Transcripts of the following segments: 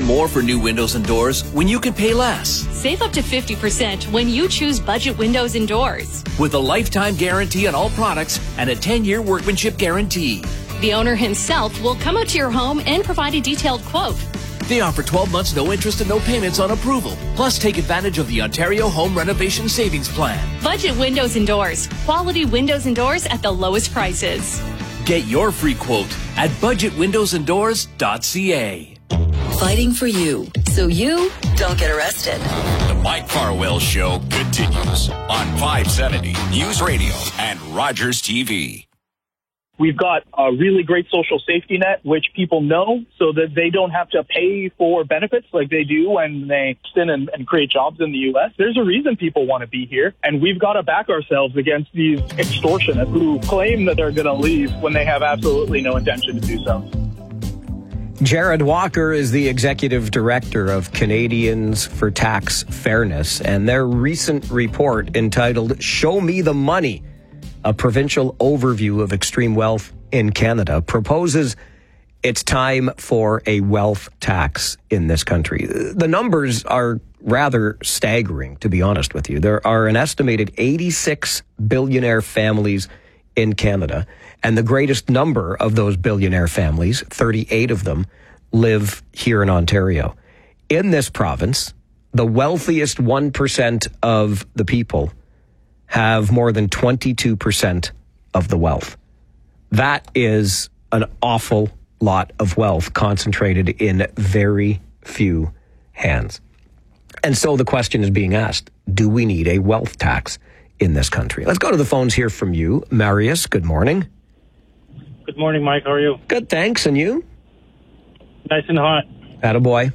more for new windows and doors when you can pay less. Save up to 50% when you choose Budget Windows and Doors. With a lifetime guarantee on all products and a 10-year workmanship guarantee. The owner himself will come out to your home and provide a detailed quote. They offer 12 months no interest and no payments on approval. Plus, take advantage of the Ontario Home Renovation Savings Plan. Budget Windows and Doors. Quality windows and doors at the lowest prices. Get your free quote at budgetwindowsanddoors.ca. Fighting for you, so you don't get arrested. The Mike Farwell Show continues on 570 News Radio and Rogers TV. We've got a really great social safety net, which people know, so that they don't have to pay for benefits like they do when they spin and create jobs in the U.S. There's a reason people want to be here, and we've got to back ourselves against these extortionists who claim that they're going to leave when they have absolutely no intention to do so. Jared Walker is the executive director of Canadians for Tax Fairness, and their recent report entitled Show Me the Money, a provincial overview of extreme wealth in Canada, proposes it's time for a wealth tax in this country. The numbers are rather staggering, to be honest with you. There are an estimated 86 billionaire families in Canada, and the greatest number of those billionaire families, 38 of them, live here in Ontario. In this province, the wealthiest 1% of the people have more than 22% of the wealth. That is an awful lot of wealth concentrated in very few hands. And so the question is being asked, do we need a wealth tax in this country? Let's go to the phones here from you. Marius, good morning. Good morning, Mike. How are you? Good, thanks. And you? Nice and hot. Attaboy.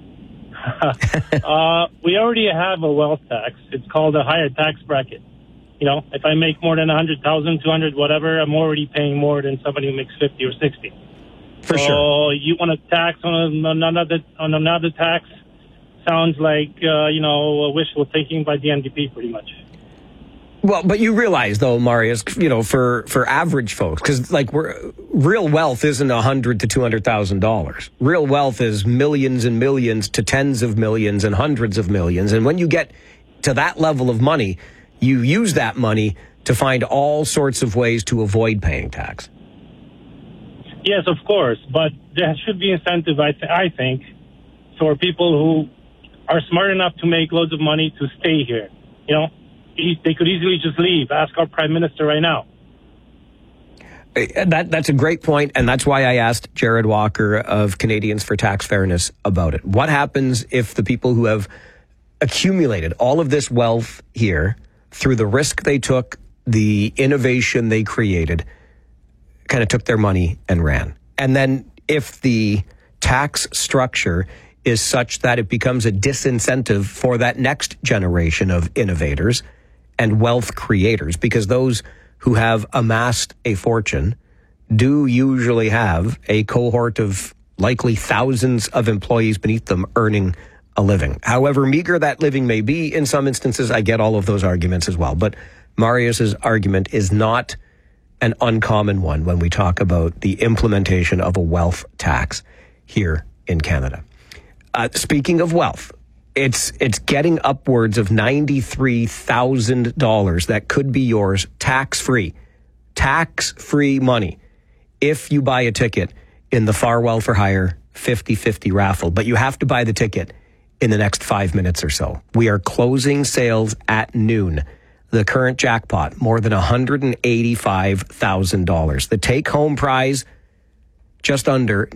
We already have a wealth tax. It's called a higher tax bracket. You know, if I make more than 100,000, 200, whatever, I'm already paying more than somebody who makes 50 or 60. For sure. So you want to tax on another tax? Sounds like, wishful thinking by the NDP, pretty much. Well, but you realize, though, Marius, for average folks, because real wealth isn't $100,000 to $200,000. Real wealth is millions and millions to tens of millions and hundreds of millions. And when you get to that level of money, you use that money to find all sorts of ways to avoid paying tax. Yes, of course, but there should be incentive, I think, for people who are smart enough to make loads of money to stay here. You know, they could easily just leave. Ask our prime minister right now. That's a great point, and that's why I asked Jared Walker of Canadians for Tax Fairness about it. What happens if the people who have accumulated all of this wealth here through the risk they took, the innovation they created, kind of took their money and ran? And then if the tax structure is such that it becomes a disincentive for that next generation of innovators and wealth creators, because those who have amassed a fortune do usually have a cohort of likely thousands of employees beneath them earning a living. However meager that living may be, in some instances, I get all of those arguments as well. But Marius's argument is not an uncommon one when we talk about the implementation of a wealth tax here in Canada. Speaking of wealth, it's getting upwards of $93,000 that could be yours tax-free money if you buy a ticket in the Farwell for Hire 50-50 raffle. But you have to buy the ticket in the next 5 minutes or so. We are closing sales at noon. The current jackpot, more than $185,000. The take-home prize, just under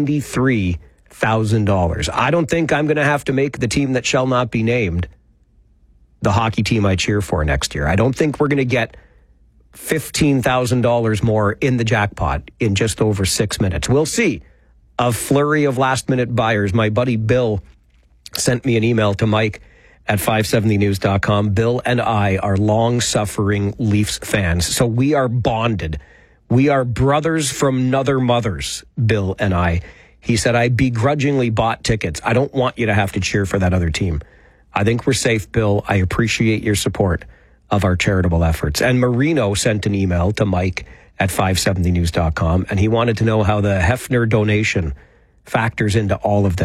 $93,000. I don't think I'm going to have to make the team that shall not be named the hockey team I cheer for next year. I don't think we're going to get $15,000 more in the jackpot in just over 6 minutes. We'll see. A flurry of last-minute buyers. My buddy Bill sent me an email to Mike at 570news.com. Bill and I are long-suffering Leafs fans, so we are bonded. We are brothers from nother mothers, Bill and I. He said, I begrudgingly bought tickets. I don't want you to have to cheer for that other team. I think we're safe, Bill. I appreciate your support of our charitable efforts. And Marino sent an email to Mike at 570news.com, and he wanted to know how the Hefner donation factors into all of this.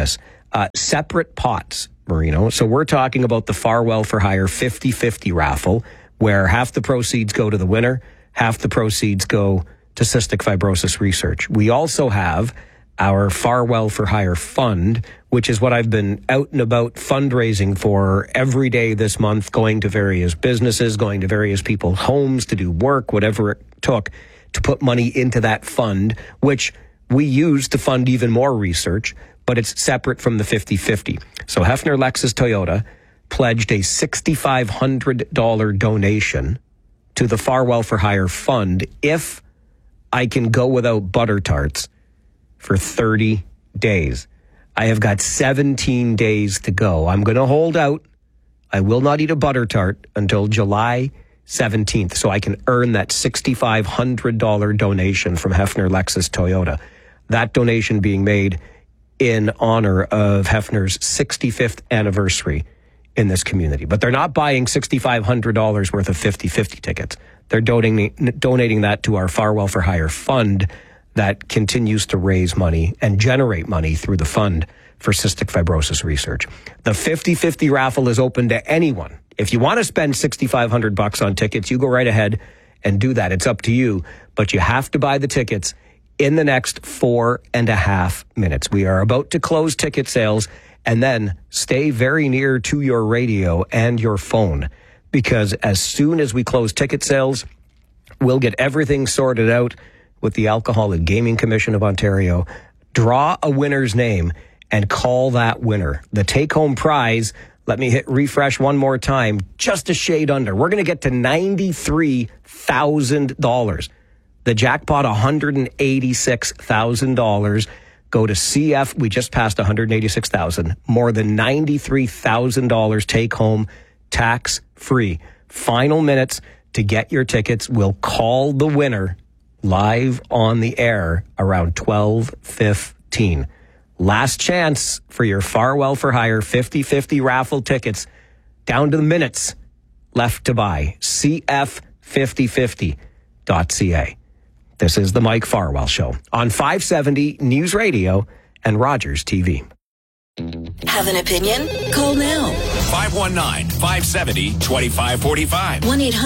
separate pots, Marino. So we're talking about the Farwell for Hire 50-50 raffle, where half the proceeds go to the winner, half the proceeds go to cystic fibrosis research. We also have our Farwell for Hire fund, which is what I've been out and about fundraising for every day this month, going to various businesses, going to various people's homes to do work, whatever it took to put money into that fund, which we use to fund even more research, but it's separate from the 50-50. So Hefner Lexus Toyota pledged a $6,500 donation to the Farwell for Hire fund if I can go without butter tarts for 30 days. I have got 17 days to go. I'm going to hold out. I will not eat a butter tart until July 17th, so I can earn that $6,500 donation from Hefner Lexus Toyota. That donation being made in honor of Hefner's 65th anniversary in this community. But they're not buying $6,500 worth of 50-50 tickets. They're donating that to our Farwell for Hire fund that continues to raise money and generate money through the fund for cystic fibrosis research. The 50-50 raffle is open to anyone. If you want to spend $6,500 on tickets, you go right ahead and do that. It's up to you, but you have to buy the tickets in the next 4.5 minutes. We are about to close ticket sales, and then stay very near to your radio and your phone, because as soon as we close ticket sales, we'll get everything sorted out with the Alcohol and Gaming Commission of Ontario, draw a winner's name, and call that winner. The take-home prize, let me hit refresh one more time, just a shade under. We're going to get to $93,000. The jackpot, $186,000. Go to CF. We just passed $186,000. More than $93,000 take-home, tax-free. Final minutes to get your tickets. We'll call the winner live on the air around 12:15. Last chance for your Farwell for Hire 50-50 raffle tickets. Down to the minutes left to buy. CF5050.ca. This is the Mike Farwell Show on 570 News Radio and Rogers TV. Have an opinion? Call now. 519-570-2545.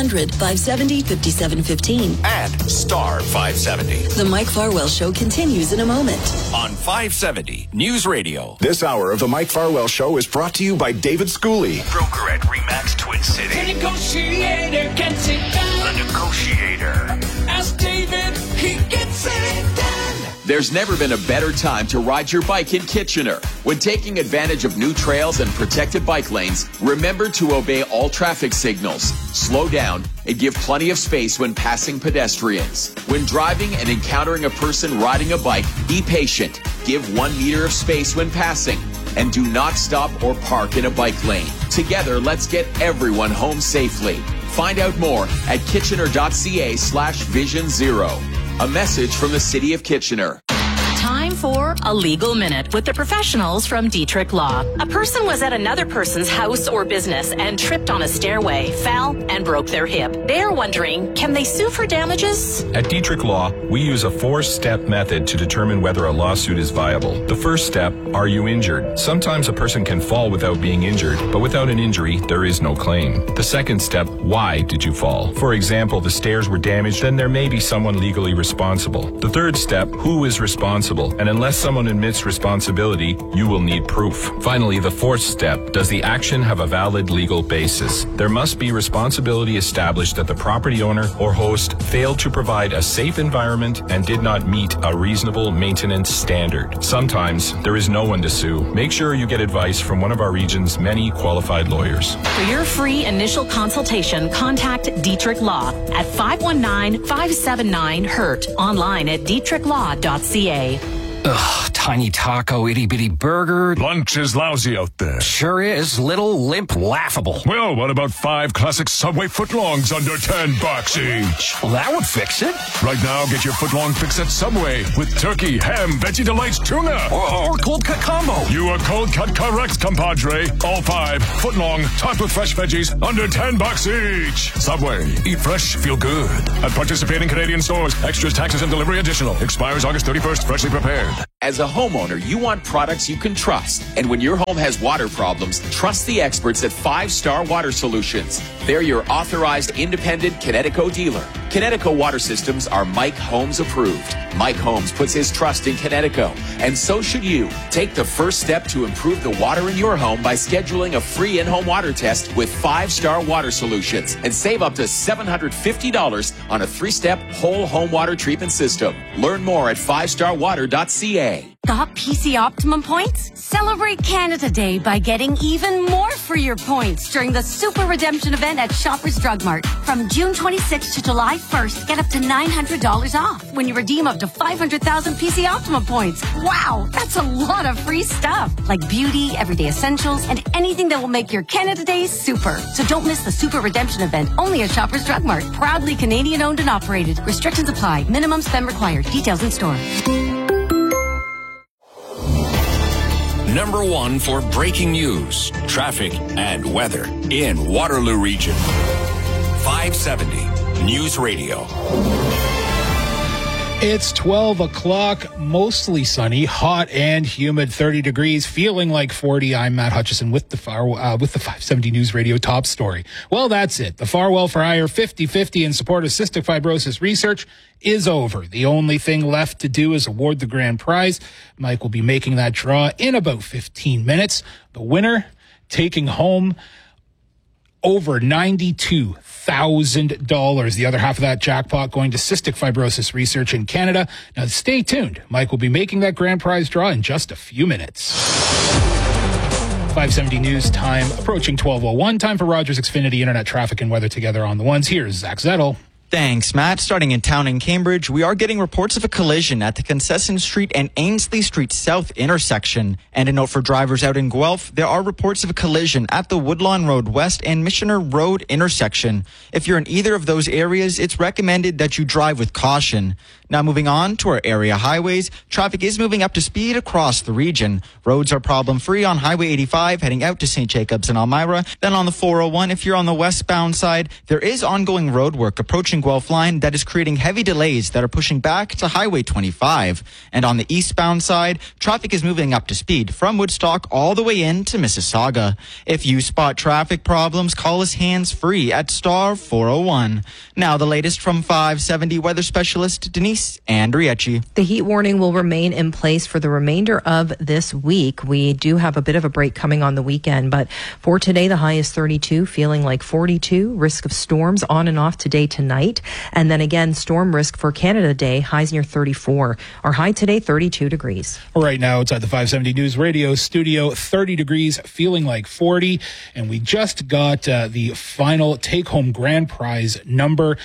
1-800-570-5715. And star 570. The Mike Farwell Show continues in a moment. On 570 News Radio. This hour of the Mike Farwell Show is brought to you by David Schooley. Broker at RE/MAX Twin City. The negotiator gets it done. The negotiator. Ask David, he gets it done. There's never been a better time to ride your bike in Kitchener. When taking advantage of new trails and protected bike lanes, remember to obey all traffic signals, slow down, and give plenty of space when passing pedestrians. When driving and encountering a person riding a bike, be patient, give 1 meter of space when passing, and do not stop or park in a bike lane. Together, let's get everyone home safely. Find out more at kitchener.ca/Vision Zero. A message from the City of Kitchener. Time for a legal minute with the professionals from Dietrich Law. A person was at another person's house or business and tripped on a stairway, fell, and broke their hip. They're wondering, can they sue for damages? At Dietrich Law, we use a 4-step method to determine whether a lawsuit is viable. The first step, are you injured? Sometimes a person can fall without being injured, but without an injury, there is no claim. The second step, why did you fall? For example, the stairs were damaged, then there may be someone legally responsible. The third step, who is responsible? And unless someone admits responsibility, you will need proof. Finally, the fourth step, does the action have a valid legal basis? There must be responsibility established that the property owner or host failed to provide a safe environment and did not meet a reasonable maintenance standard. Sometimes there is no one to sue. Make sure you get advice from one of our region's many qualified lawyers. For your free initial consultation, contact Dietrich Law at 519-579-HURT, online at dietrichlaw.ca. Ugh, tiny taco, itty-bitty burger. Lunch is lousy out there. Sure is. Little, limp, laughable. Well, what about 5 classic Subway footlongs under $10 each? Well, that would fix it. Right now, get your footlong fix at Subway with turkey, ham, Veggie Delights, tuna. Or cold cut combo. You are cold cut correct, compadre. All 5 footlong, topped with fresh veggies, under $10 each. Subway. Eat fresh, feel good. At participating Canadian stores, extras, taxes, and delivery additional. Expires August 31st, freshly prepared. As a homeowner, you want products you can trust. And when your home has water problems, trust the experts at 5 Star Water Solutions. They're your authorized independent Connecticut dealer. Connecticut Water Systems are Mike Holmes approved. Mike Holmes puts his trust in Connecticut, and so should you. Take the first step to improve the water in your home by scheduling a free in-home water test with 5 Star Water Solutions and save up to $750 on a 3-step whole home water treatment system. Learn more at 5starwater.ca. Got PC Optimum points? Celebrate Canada Day by getting even more for your points during the Super Redemption event at Shoppers Drug Mart. From June 26th to July 1st, get up to $900 off when you redeem up to 500,000 PC Optimum points. Wow, that's a lot of free stuff, like beauty, everyday essentials, and anything that will make your Canada Day super. So don't miss the Super Redemption event, only at Shoppers Drug Mart. Proudly Canadian owned and operated. Restrictions apply. Minimum spend required. Details in store. Number 1 for breaking news, traffic, and weather in Waterloo Region. 570 News Radio. It's 12 o'clock, mostly sunny, hot and humid, 30 degrees, feeling like 40. I'm Matt Hutchison with the 570 News Radio top story. Well, that's it. The Farwell for Hire 50-50 in support of cystic fibrosis research is over. The only thing left to do is award the grand prize. Mike will be making that draw in about 15 minutes. The winner taking home over $92,000. The other half of that jackpot going to cystic fibrosis research in Canada. Now stay tuned. Mike will be making that grand prize draw in just a few minutes. 570 News time approaching 12:01. Time for Rogers Xfinity Internet traffic and weather together on the ones. Here's Zach Zettel. Thanks, Matt. Starting in town in Cambridge, we are getting reports of a collision at the Concession Street and Ainsley Street South intersection. And a note for drivers out in Guelph, there are reports of a collision at the Woodlawn Road West and Missioner Road intersection. If you're in either of those areas, it's recommended that you drive with caution. Now moving on to our area highways, traffic is moving up to speed across the region. Roads are problem-free on Highway 85 heading out to St. Jacobs and Elmira. Then on the 401, if you're on the westbound side, there is ongoing road work approaching Guelph line that is creating heavy delays that are pushing back to Highway 25. And on the eastbound side, traffic is moving up to speed from Woodstock all the way in to Mississauga. If you spot traffic problems, call us hands-free at star 401. Now the latest from 570 weather specialist Denise Andriecci. The heat warning will remain in place for the remainder of this week. We do have a bit of a break coming on the weekend, but for today, the high is 32, feeling like 42. Risk of storms on and off today, tonight. And then again, storm risk for Canada Day, highs near 34. Our high today, 32 degrees. Right now, it's at the 570 News Radio studio, 30 degrees, feeling like 40. And we just got the final take-home grand prize number,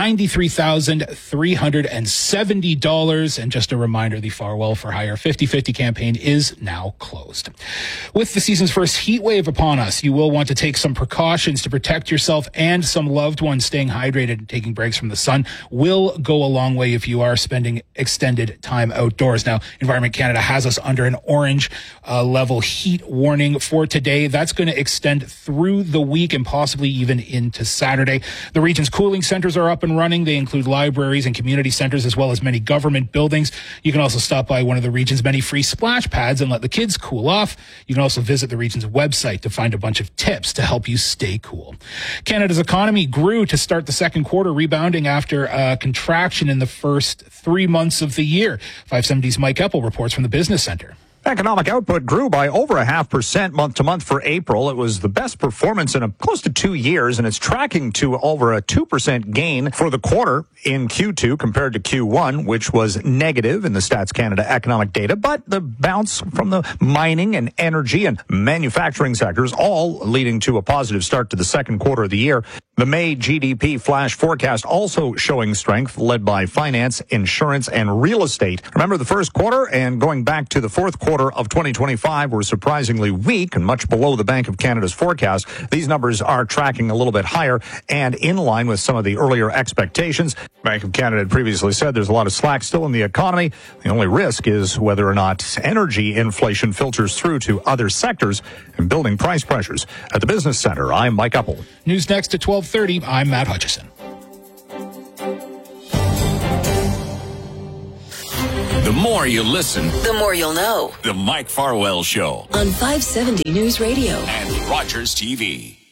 $93,370. And just a reminder, the Farwell for Hire 50-50 campaign is now closed. With the season's first heat wave upon us, you will want to take some precautions to protect yourself and some loved ones. Staying hydrated and taking breaks from the sun will go a long way if you are spending extended time outdoors. Now, Environment Canada has us under an orange level heat warning for today. That's going to extend through the week and possibly even into Saturday. The region's cooling centers are up and running. They include libraries and community centers as well as many government buildings. You can also stop by one of the region's many free splash pads and let the kids cool off. You can also visit the region's website to find a bunch of tips to help you stay cool. Canada's economy grew to start the second quarter, rebounding after a contraction in the first 3 months of the year. 570's Mike Eppel reports from the Business Center. Economic output grew by over 0.5% month to month for April. It was the best performance in close to 2 years, and it's tracking to over a 2% gain for the quarter in Q2 compared to Q1, which was negative in the Stats Canada economic data. But the bounce from the mining and energy and manufacturing sectors all leading to a positive start to the second quarter of the year. The May GDP flash forecast also showing strength, led by finance, insurance, and real estate. Remember, the first quarter and going back to the fourth quarter of 2025 were surprisingly weak and much below the Bank of Canada's forecast. These numbers are tracking a little bit higher and in line with some of the earlier expectations. Bank of Canada had previously said there's a lot of slack still in the economy. The only risk is whether or not energy inflation filters through to other sectors and building price pressures. At the Business Center, I'm Mike Eppel. News next at 12:30. I'm Matt Hutchison. The more more you listen, the more you'll know. The Mike Farwell Show on 570 News Radio and Rogers TV.